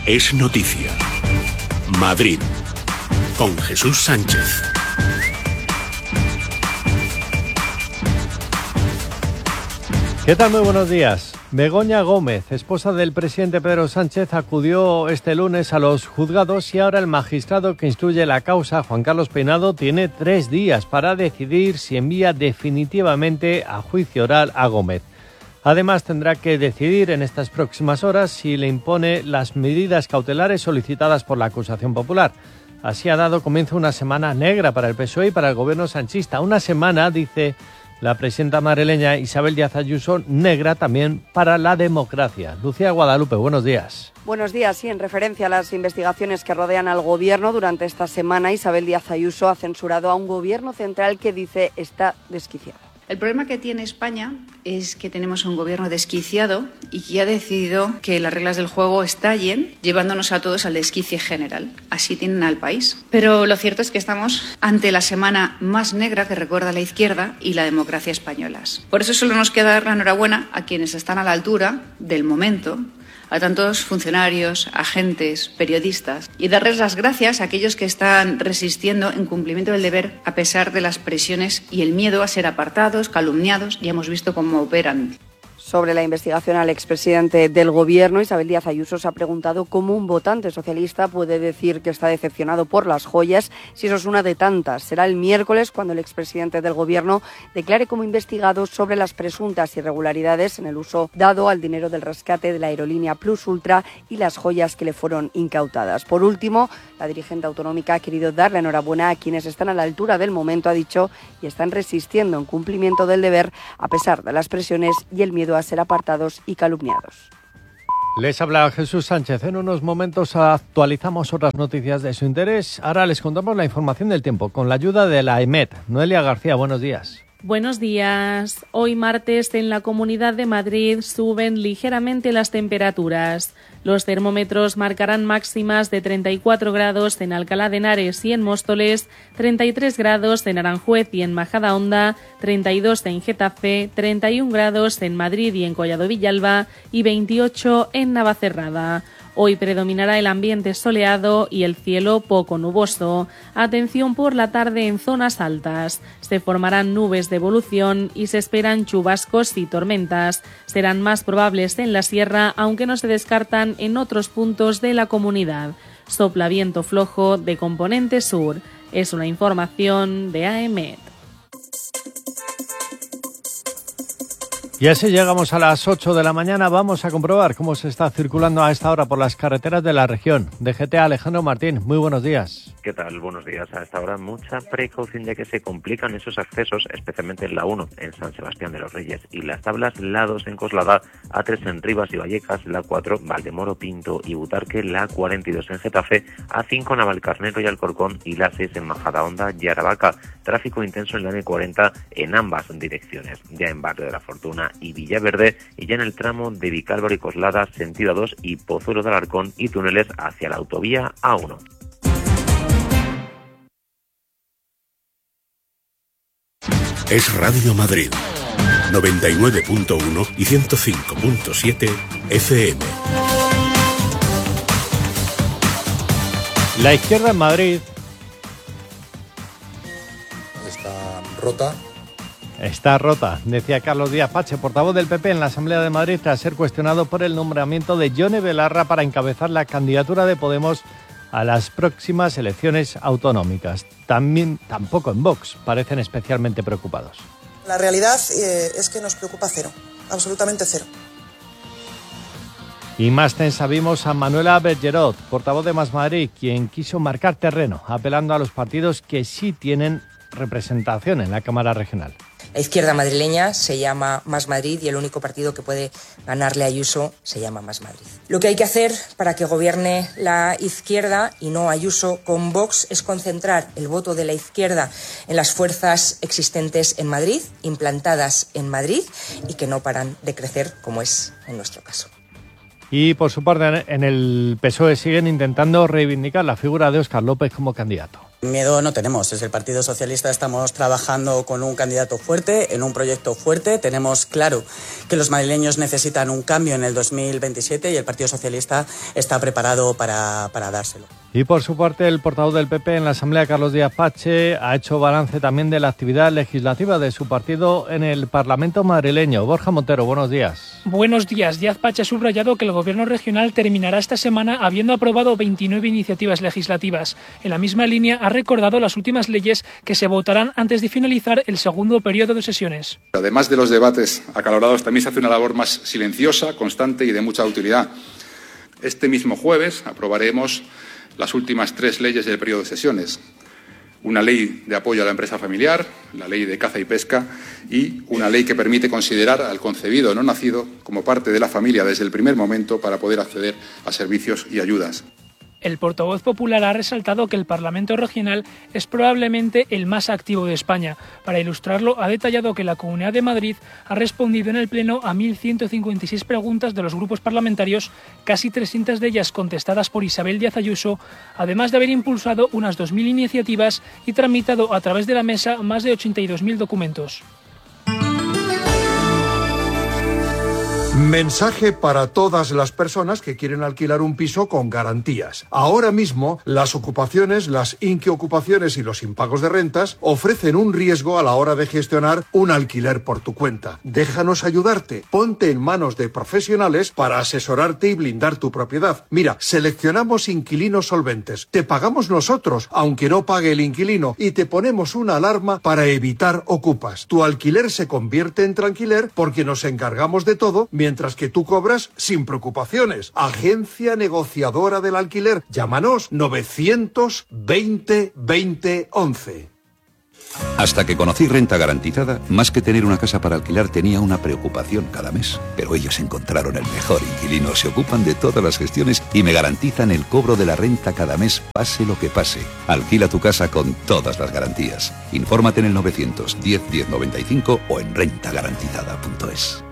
Es noticia. Madrid, con Jesús Sánchez. ¿Qué tal? Muy buenos días. Begoña Gómez, esposa del presidente Pedro Sánchez, acudió este lunes a los juzgados y ahora el magistrado que instruye la causa, Juan Carlos Peinado, tiene 3 días para decidir si envía definitivamente a juicio oral a Gómez. Además, tendrá que decidir en estas próximas horas si le impone las medidas cautelares solicitadas por la acusación popular. Así ha dado comienzo una semana negra para el PSOE y para el gobierno sanchista. Una semana, dice la presidenta madrileña Isabel Díaz Ayuso, negra también para la democracia. Lucía Guadalupe, buenos días. Buenos días. Sí, en referencia a las investigaciones que rodean al gobierno, durante esta semana Isabel Díaz Ayuso ha censurado a un gobierno central que dice está desquiciado. El problema que tiene España es que tenemos un gobierno desquiciado y que ha decidido que las reglas del juego estallen, llevándonos a todos al desquicie general. Así tienen al país. Pero lo cierto es que estamos ante la semana más negra que recuerda la izquierda y la democracia españolas. Por eso solo nos queda dar la enhorabuena a quienes están a la altura del momento, a tantos funcionarios, agentes, periodistas, y darles las gracias a aquellos que están resistiendo en cumplimiento del deber a pesar de las presiones y el miedo a ser apartados, calumniados. Ya hemos visto cómo operan. Sobre la investigación al expresidente del gobierno, Isabel Díaz Ayuso se ha preguntado cómo un votante socialista puede decir que está decepcionado por las joyas si eso es una de tantas. Será el miércoles cuando el expresidente del gobierno declare como investigado sobre las presuntas irregularidades en el uso dado al dinero del rescate de la aerolínea Plus Ultra y las joyas que le fueron incautadas. Por último, la dirigente autonómica ha querido dar la enhorabuena a quienes están a la altura del momento, ha dicho, y están resistiendo en cumplimiento del deber a pesar de las presiones y el miedo a ser apartados y calumniados. Les habla Jesús Sánchez. En unos momentos actualizamos otras noticias de su interés. Ahora les contamos la información del tiempo con la ayuda de la EMET. Noelia García, buenos días. Buenos días. Hoy martes en la Comunidad de Madrid suben ligeramente las temperaturas. Los termómetros marcarán máximas de 34 grados en Alcalá de Henares y en Móstoles, 33 grados en Aranjuez y en Majadahonda, 32 en Getafe, 31 grados en Madrid y en Collado Villalba y 28 en Navacerrada. Hoy predominará el ambiente soleado y el cielo poco nuboso. Atención por la tarde en zonas altas. Se formarán nubes de evolución y se esperan chubascos y tormentas. Serán más probables en la sierra, aunque no se descartan en otros puntos de la comunidad. Sopla viento flojo de componente sur. Es una información de AEMET. Y así llegamos a las 8 de la mañana. Vamos a comprobar cómo se está circulando a esta hora por las carreteras de la región. DGT Alejandro Martín, muy buenos días. ¿Qué tal? Buenos días. A esta hora mucha precaución ya que se complican esos accesos, especialmente en la 1 en San Sebastián de los Reyes y las tablas, la 2 en Coslada, A3 en Rivas y Vallecas, la 4 Valdemoro, Pinto y Butarque, la 42 en Getafe, A5 Navalcarnero y Alcorcón y la 6 en Majadahonda y Aravaca. Tráfico intenso en la M40 en ambas direcciones, ya en Barrio de la Fortuna y Villaverde, y ya en el tramo de Vicálvaro y Coslada, sentido A2 y Pozuelo de Alarcón y túneles hacia la autovía A1. Es Radio Madrid, 99.1 y 105.7 FM. La izquierda en Madrid está rota, decía Carlos Díaz Pache, portavoz del PP en la Asamblea de Madrid, tras ser cuestionado por el nombramiento de Yone Belarra para encabezar la candidatura de Podemos a las próximas elecciones autonómicas. Tampoco en Vox parecen especialmente preocupados. La realidad es que nos preocupa cero, absolutamente cero. Y más tensa vimos a Manuela Bergerot, portavoz de Más Madrid, quien quiso marcar terreno, apelando a los partidos que sí tienen representación en la Cámara Regional. La izquierda madrileña se llama Más Madrid y el único partido que puede ganarle a Ayuso se llama Más Madrid. Lo que hay que hacer para que gobierne la izquierda y no Ayuso con Vox es concentrar el voto de la izquierda en las fuerzas existentes en Madrid, implantadas en Madrid y que no paran de crecer, como es en nuestro caso. Y por su parte, en el PSOE siguen intentando reivindicar la figura de Óscar López como candidato. Miedo no tenemos. Desde el Partido Socialista estamos trabajando con un candidato fuerte, en un proyecto fuerte. Tenemos claro que los madrileños necesitan un cambio en el 2027 y el Partido Socialista está preparado para dárselo. Y por su parte, el portavoz del PP en la Asamblea, Carlos Díaz Pache, ha hecho balance también de la actividad legislativa de su partido en el Parlamento madrileño. Borja Montero, buenos días. Buenos días. Díaz Pache ha subrayado que el Gobierno regional terminará esta semana habiendo aprobado 29 iniciativas legislativas. En la misma línea ha recordado las últimas leyes que se votarán antes de finalizar el segundo periodo de sesiones. Además de los debates acalorados, también se hace una labor más silenciosa, constante y de mucha utilidad. Este mismo jueves aprobaremos las últimas 3 leyes del periodo de sesiones. Una ley de apoyo a la empresa familiar, la ley de caza y pesca y una ley que permite considerar al concebido no nacido como parte de la familia desde el primer momento para poder acceder a servicios y ayudas. El portavoz popular ha resaltado que el Parlamento regional es probablemente el más activo de España. Para ilustrarlo, ha detallado que la Comunidad de Madrid ha respondido en el Pleno a 1.156 preguntas de los grupos parlamentarios, casi 300 de ellas contestadas por Isabel Díaz Ayuso, además de haber impulsado unas 2.000 iniciativas y tramitado a través de la mesa más de 82.000 documentos. Mensaje para todas las personas que quieren alquilar un piso con garantías. Ahora mismo, las ocupaciones, las inquiocupaciones y los impagos de rentas ofrecen un riesgo a la hora de gestionar un alquiler por tu cuenta. Déjanos ayudarte. Ponte en manos de profesionales para asesorarte y blindar tu propiedad. Mira, seleccionamos inquilinos solventes. Te pagamos nosotros, aunque no pague el inquilino, y te ponemos una alarma para evitar ocupas. Tu alquiler se convierte en tranquiler porque nos encargamos de todo, mientras que tú cobras sin preocupaciones. Agencia negociadora del alquiler. Llámanos 920 20 11. Hasta que conocí Renta Garantizada, más que tener una casa para alquilar tenía una preocupación cada mes. Pero ellos encontraron el mejor inquilino, se ocupan de todas las gestiones y me garantizan el cobro de la renta cada mes, pase lo que pase. Alquila tu casa con todas las garantías. Infórmate en el 910 10 95 o en rentagarantizada.es.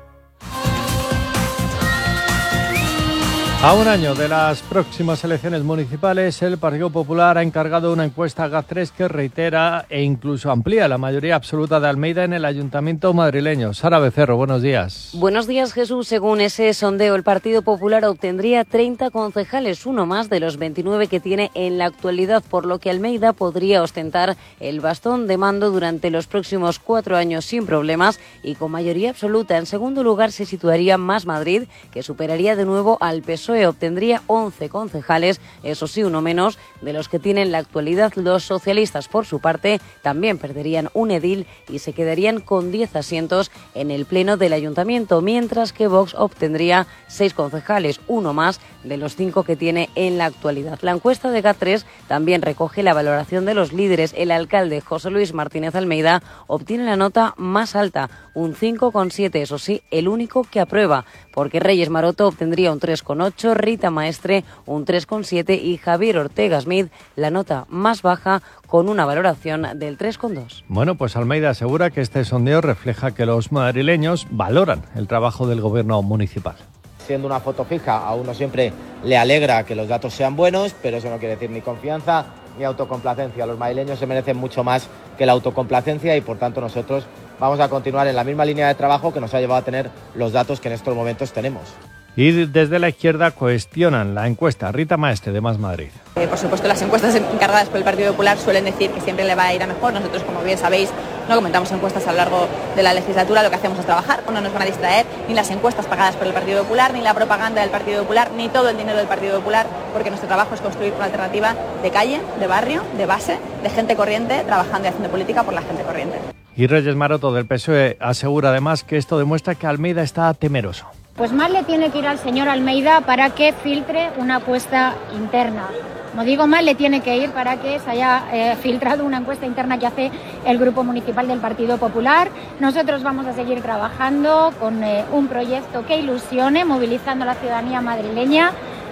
A un año de las próximas elecciones municipales, el Partido Popular ha encargado una encuesta a GAT3 que reitera e incluso amplía la mayoría absoluta de Almeida en el Ayuntamiento madrileño. Sara Becerro, buenos días. Buenos días, Jesús. Según ese sondeo, el Partido Popular obtendría 30 concejales, uno más de los 29 que tiene en la actualidad, por lo que Almeida podría ostentar el bastón de mando durante los próximos 4 años sin problemas y con mayoría absoluta. En segundo lugar se situaría Más Madrid, que superaría de nuevo al PSOE. Obtendría 11 concejales, eso sí, uno menos de los que tienen en la actualidad. Los socialistas, por su parte, también perderían un edil y se quedarían con 10 asientos en el pleno del ayuntamiento, mientras que Vox obtendría 6 concejales, uno más de los 5 que tiene en la actualidad. La encuesta de GAT3 también recoge la valoración de los líderes. El alcalde José Luis Martínez Almeida obtiene la nota más alta, un 5,7, eso sí, el único que aprueba, porque Reyes Maroto obtendría un 3,8, Rita Maestre un 3,7 y Javier Ortega Smith la nota más baja con una valoración del 3,2. Bueno, pues Almeida asegura que este sondeo refleja que los madrileños valoran el trabajo del gobierno municipal. Siendo una foto fija, a uno siempre le alegra que los datos sean buenos, pero eso no quiere decir ni confianza ni autocomplacencia. Los madrileños se merecen mucho más que la autocomplacencia y por tanto nosotros vamos a continuar en la misma línea de trabajo que nos ha llevado a tener los datos que en estos momentos tenemos. Y desde la izquierda cuestionan la encuesta. Rita Maestre, de Más Madrid. Por supuesto, las encuestas encargadas por el Partido Popular suelen decir que siempre le va a ir a mejor. Nosotros, como bien sabéis, no comentamos encuestas a lo largo de la legislatura. Lo que hacemos es trabajar, no nos van a distraer ni las encuestas pagadas por el Partido Popular, ni la propaganda del Partido Popular, ni todo el dinero del Partido Popular, porque nuestro trabajo es construir una alternativa de calle, de barrio, de base, de gente corriente, trabajando y haciendo política por la gente corriente. Y Reyes Maroto, del PSOE, asegura además que esto demuestra que Almeida está temeroso. Pues más le tiene que ir al señor Almeida para que filtre una encuesta interna. Como digo, más le tiene que ir para que se haya filtrado una encuesta interna que hace el Grupo Municipal del Partido Popular. Nosotros vamos a seguir trabajando con un proyecto que ilusione, movilizando a la ciudadanía madrileña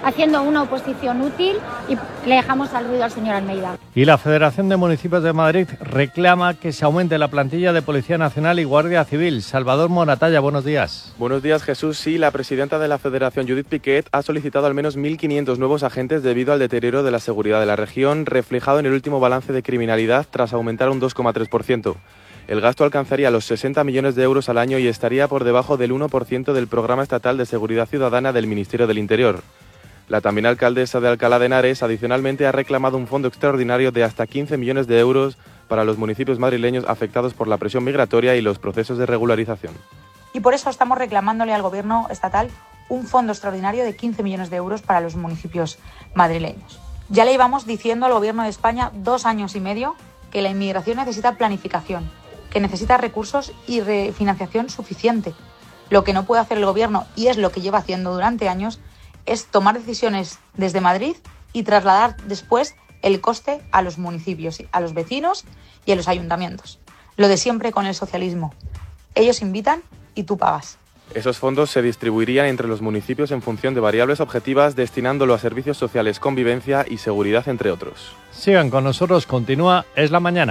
haciendo una oposición útil y le dejamos al ruido al señor Almeida. Y la Federación de Municipios de Madrid reclama que se aumente la plantilla de Policía Nacional y Guardia Civil. Salvador Moratalla, buenos días. Buenos días, Jesús. Sí, la presidenta de la Federación, Judith Piquet, ha solicitado al menos 1.500 nuevos agentes debido al deterioro de la seguridad de la región, reflejado en el último balance de criminalidad tras aumentar un 2,3%. El gasto alcanzaría los 60 millones de euros al año y estaría por debajo del 1% del Programa Estatal de Seguridad Ciudadana del Ministerio del Interior. La también alcaldesa de Alcalá de Henares adicionalmente ha reclamado un fondo extraordinario de hasta 15 millones de euros para los municipios madrileños afectados por la presión migratoria y los procesos de regularización. Y por eso estamos reclamándole al Gobierno estatal un fondo extraordinario de 15 millones de euros para los municipios madrileños. Ya le íbamos diciendo al Gobierno de España 2 años y medio que la inmigración necesita planificación, que necesita recursos y refinanciación suficiente. Lo que no puede hacer el Gobierno, y es lo que lleva haciendo durante años, es tomar decisiones desde Madrid y trasladar después el coste a los municipios, a los vecinos y a los ayuntamientos. Lo de siempre con el socialismo. Ellos invitan y tú pagas. Esos fondos se distribuirían entre los municipios en función de variables objetivas, destinándolo a servicios sociales, convivencia y seguridad, entre otros. Sigan con nosotros, continúa Es la Mañana.